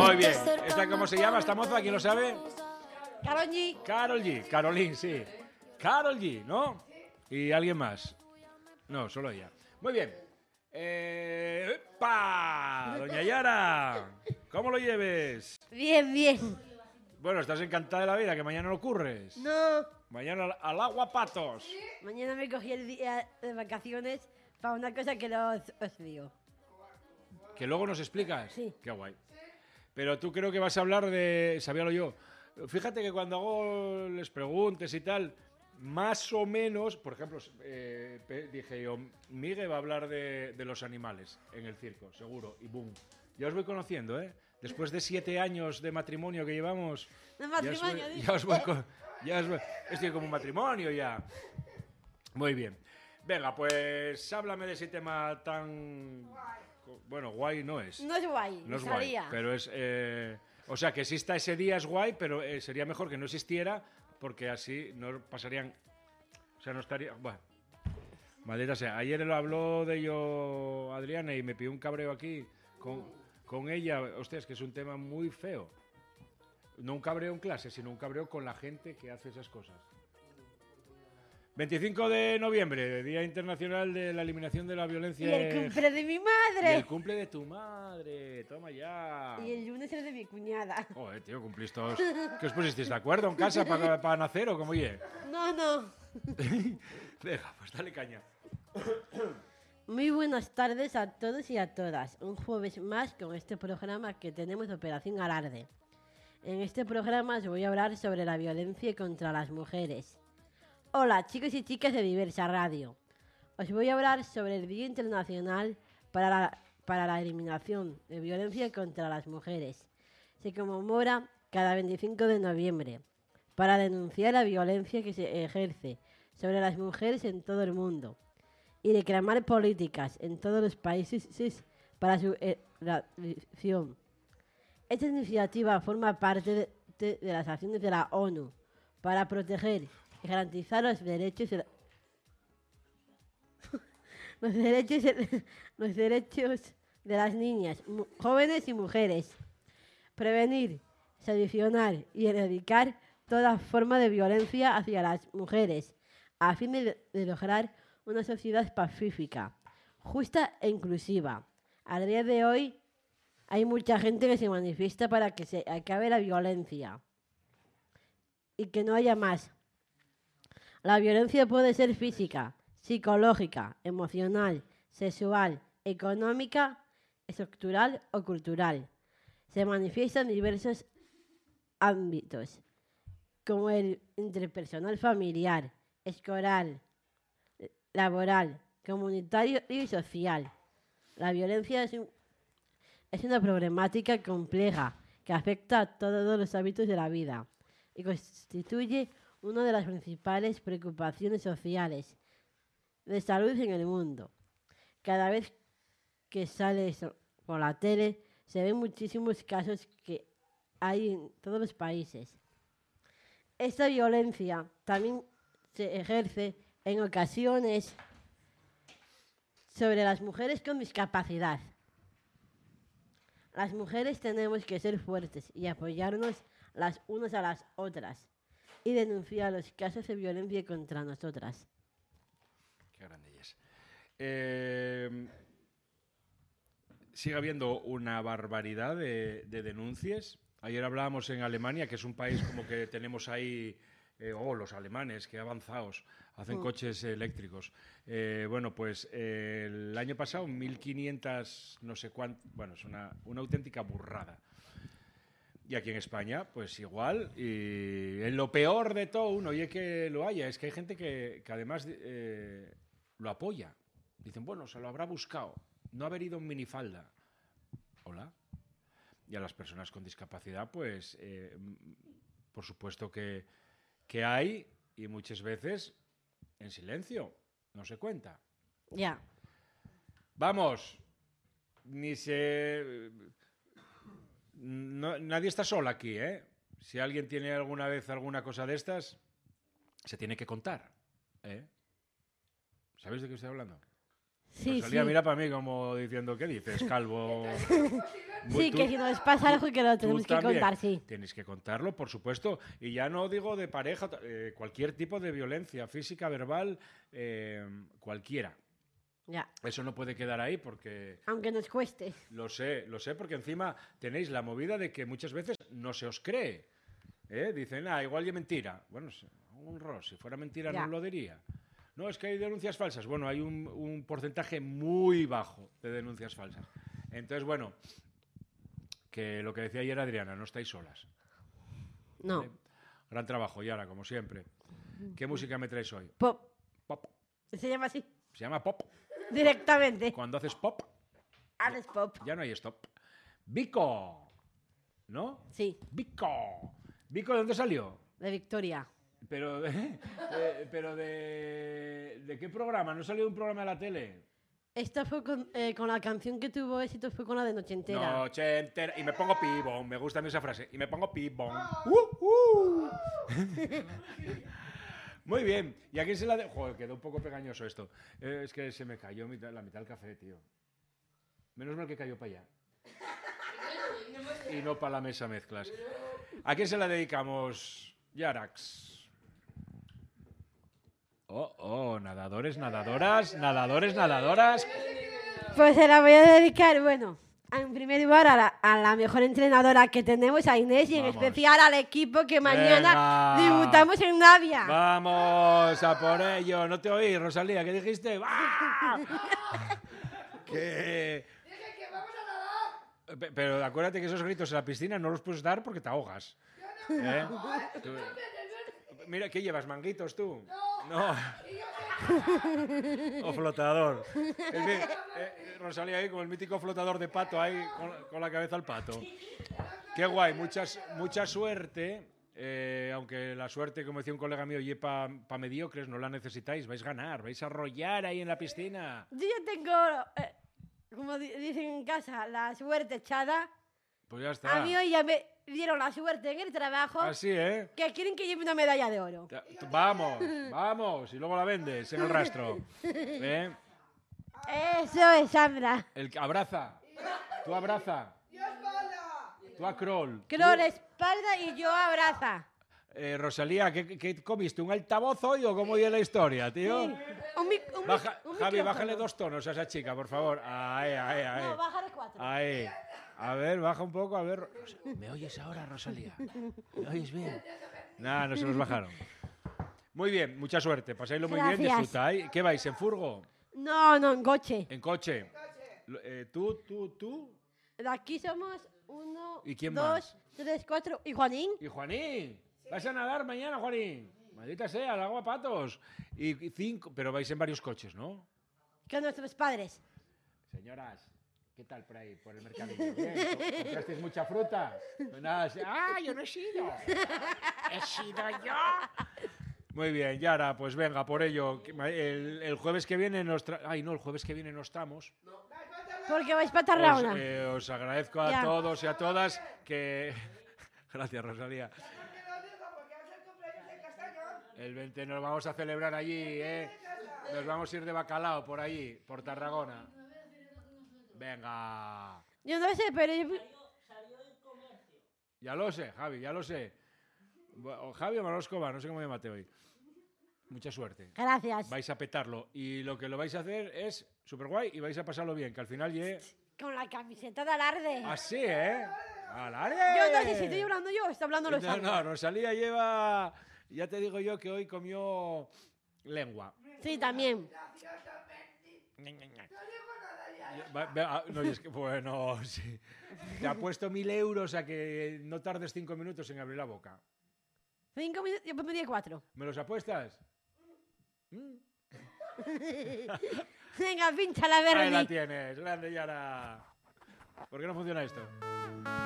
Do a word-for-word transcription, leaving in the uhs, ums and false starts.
Muy bien. ¿Esta cómo se llama? ¿Esta moza? ¿Quién lo sabe? Karol G. Karol G. Caroline, sí. Karol G, ¿no? ¿Y alguien más? No, solo ella. Muy bien. Eh, ¡epa! Doña Yara, ¿cómo lo lleves? Bien, bien. Bueno, estás encantada de la vida, que mañana no ocurres. No. Mañana al, al agua patos. Mañana me cogí el día de vacaciones para una cosa que no os, os digo. ¿Que luego nos explicas? Sí. Qué guay. Pero tú creo que vas a hablar de... Sabíalo yo. Fíjate que cuando hago les preguntes y tal, más o menos, por ejemplo, eh, dije yo, Miguel va a hablar de, de los animales en el circo, seguro, y boom. Ya os voy conociendo, ¿eh? Después de siete años de matrimonio que llevamos... De matrimonio, ya os voy, ya os voy con- ya os voy- estoy como un matrimonio ya. Muy bien. Venga, pues háblame de ese tema tan... Bueno, guay no es. No es guay, No es me guay, salía. pero es... eh, o sea, que exista ese día es guay, pero eh, sería mejor que no existiera, porque así no pasarían... O sea, no estaría... Bueno, maldita sea. Ayer lo habló de ello Adriana y me pidió un cabreo aquí con, con ella. Hostia, es que es un tema muy feo. No un cabreo en clase, sino un cabreo con la gente que hace esas cosas. veinticinco de noviembre, Día Internacional de la Eliminación de la Violencia... Y el cumple de mi Y madre. el cumple de tu madre, toma ya. Y el lunes es de mi cuñada. Joder, tío, cumplís todos. ¿Qué os pusisteis de acuerdo en casa para, para nacer o cómo oye? No, no. Venga, pues dale caña. Muy buenas tardes a todos y a todas. Un jueves más con este programa que tenemos Operación Alarde. En este programa os voy a hablar sobre la violencia contra las mujeres. Hola, chicos y chicas de Diversa Radio. Os voy a hablar sobre el Día Internacional para la, para la Eliminación de Violencia contra las Mujeres. Se conmemora cada veinticinco de noviembre para denunciar la violencia que se ejerce sobre las mujeres en todo el mundo y reclamar políticas en todos los países para su erradicación. Esta iniciativa forma parte de, de, de las acciones de la ONU para proteger y garantizar los derechos de la- los derechos de, los derechos de las niñas, mu- jóvenes y mujeres, prevenir, solucionar y erradicar toda forma de violencia hacia las mujeres, a fin de, de lograr una sociedad pacífica, justa e inclusiva. A día de hoy hay mucha gente que se manifiesta para que se acabe la violencia y que no haya más. La violencia puede ser física, psicológica, emocional, sexual, económica, estructural o cultural. Se manifiesta en diversos ámbitos, como el interpersonal familiar, escolar, laboral, comunitario y social. La violencia es, un, es una problemática compleja que afecta a todos los hábitos de la vida y constituye una de las principales preocupaciones sociales de salud en el mundo. Cada vez que sale eso por la tele se ven muchísimos casos que hay en todos los países. Esta violencia también se ejerce en ocasiones sobre las mujeres con discapacidad. Las mujeres tenemos que ser fuertes y apoyarnos las unas a las otras y denunciar los casos de violencia contra nosotras. Qué grande es. Eh, sigue habiendo una barbaridad de, de denuncias. Ayer hablábamos en Alemania, que es un país como que tenemos ahí, eh, oh, los alemanes, que avanzados, hacen Mm. coches eléctricos. Eh, bueno, pues eh, el año pasado, mil quinientas, no sé cuánto, bueno, es una, una auténtica burrada. Y aquí en España, pues igual. Y en lo peor de todo, uno, y es que lo haya, es que hay gente que, que además eh, lo apoya. Dicen, bueno, se lo habrá buscado. No haber ido en minifalda. Hola. Y a las personas con discapacidad, pues, eh, por supuesto que, que hay, y muchas veces en silencio. No se cuenta. Ya. Vamos. Ni se... No, nadie está sola aquí, ¿eh? Si alguien tiene alguna vez alguna cosa de estas, se tiene que contar, ¿eh? ¿Sabéis de qué estoy hablando? Sí, Rosalía sí. mira para mí como diciendo, ¿qué dices, calvo? Muy Sí, tú- que si nos pasa algo que lo tú tenemos que también. contar, sí. Tienes que contarlo, por supuesto. Y ya no digo de pareja, eh, cualquier tipo de violencia física, verbal, eh, cualquiera. Ya. Eso no puede quedar ahí porque Aunque nos cueste. lo sé, lo sé, porque encima tenéis la movida de que muchas veces no se os cree. ¿eh? Dicen, ah, igual es mentira. Bueno, si- un ros, si fuera mentira Ya. no lo diría. No, es que hay denuncias falsas. Bueno, hay un, un porcentaje muy bajo de denuncias falsas. Entonces, bueno, que lo que decía ayer Adriana, no estáis solas. No. ¿vale? Gran trabajo, Yara, como siempre. ¿Qué música me traes hoy? Pop. Pop. Se llama así. Se llama pop. Directamente. Cuando haces pop, Haces pop. ya no hay stop. Vico. ¿No? Sí, Vico. ¿Vico de dónde salió? de Victoria. Pero de, de- pero de, ¿de qué programa? ¿No salió de un programa de la tele? Esto fue con, eh, con la canción que tuvo éxito, fue con la de Noche Entera. Noche entera. Y me pongo pibón. Me gusta a mí esa frase. Y me pongo pibón. Uh, uh. Muy bien. ¿Y a quién se la de... Joder, quedó un poco pegañoso esto. Eh, es que se me cayó mitad- la mitad del café, tío. Menos mal que cayó para allá. Y no para la mesa mezclas. ¿A quién se la dedicamos, Yarax? Oh, oh, nadadores, nadadoras, nadadores, nadadoras. Pues se la voy a dedicar, bueno, en primer lugar a la, a la mejor entrenadora que tenemos, a Inés, y en Vamos. especial al equipo que mañana Venga. debutamos en Navia. Vamos a por ello. No te oí, Rosalía, ¿qué dijiste? ¡Ah! que... Pe- Pero acuérdate que esos gritos en la piscina no los puedes dar porque te ahogas. ¿eh? Tú- Mira, ¿qué llevas? ¿Manguitos tú? No. O flotador. Es mi- eh, Rosalía ahí con el mítico flotador de pato ahí con, con la cabeza al pato. Qué guay, muchas, mucha suerte. eh, aunque la suerte, como decía un colega mío, y para pa mediocres, no la necesitáis. Vais a ganar, vais a arrollar ahí en la piscina. Yo ya tengo, eh, como di- dicen en casa, la suerte echada. Pues ya está. A mí hoy ya me dieron la suerte en el trabajo Así, ¿eh? que quieren que lleve una medalla de oro. Ta- t- Vamos, vamos. Y luego la vendes en el rastro. ¿Eh? Eso es, Sandra. El que abraza. Tú abraza. Tú a crawl. Creo la espalda y yo abraza. Eh, Rosalía, ¿qué, qué comiste? ¿Un altavoz hoy o cómo iba la historia, tío? Un, mi- un mi- Baja, un Javi, micrófono. bájale dos tonos a esa chica, por favor. Ahí, ahí, ahí. No, bájale cuatro. Ahí. A ver, baja un poco, a ver. Ros- ¿Me oyes ahora, Rosalía? ¿Me oyes bien? Nada, no se nos bajaron. Muy bien, mucha suerte. Pasáislo muy bien, Gracias. disfrutáis. ¿Qué vais, en furgo? No, no, en coche. ¿En coche? Lo- eh, ¿Tú, tú, tú? De aquí somos uno, ¿Y quién dos, más? tres, cuatro. ¿Y Juanín? ¿Y Juanín? ¿Vas a nadar mañana, Juanín? Maldita sea, al agua patos. Y y cinco, pero vais en varios coches, ¿no? Con nuestros padres. Señoras, ¿qué tal por ahí, por el mercadillo? ¿Bien? ¿Comprasteis mucha fruta? Pues nada, sí. ¡Ah, yo no he sido! ¡He sido yo! Muy bien, Yara, pues venga, por ello. que ma- El, el jueves que viene nos tra... Ay, no, el jueves que viene no estamos. Porque vais para Os, Tarragona. eh, os agradezco a Ya. todos y a todas que... Gracias, Rosalía. El veinte nos vamos a celebrar allí, ¿eh? Nos vamos a ir de bacalao por allí, por Tarragona. Venga. Yo no sé, pero yo... Ya lo sé, Javi, ya lo sé. O Javi o Manolo Escobar, no sé cómo llamate hoy. Mucha suerte. Gracias. Vais a petarlo. Y lo que lo vais a hacer es súper guay y vais a pasarlo bien, que al final llegue... Con la camiseta de alarde. Así, ¿eh? ¡Alarde! Yo no sé si estoy hablando yo o está hablando los No, no, Rosalía lleva... Ya te digo yo que hoy comió lengua. Sí, también. Va- va- ah, No, y es que, bueno, sí. Te ha puesto mil euros a que no tardes cinco minutos en abrir la boca. Cinco minutos, yo pondría cuatro. ¿Me los apuestas? ¿Mm? Venga, pincha la Ahí la verde. tienes, grande Yara. ¿Por qué no funciona esto?